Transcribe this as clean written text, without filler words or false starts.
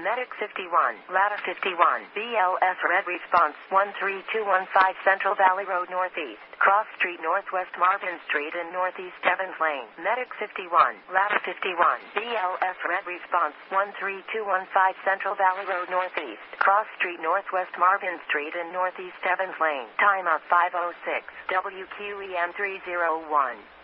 Medic 51, Ladder 51, BLS Red Response 13215 Central Valley Road Northeast, Cross Street Northwest Marvin Street and Northeast Evans Lane. Medic 51, Ladder 51, BLS Red Response 13215 Central Valley Road Northeast, Cross Street Northwest Marvin Street and Northeast Evans Lane. Timeout 506, WQEM 301.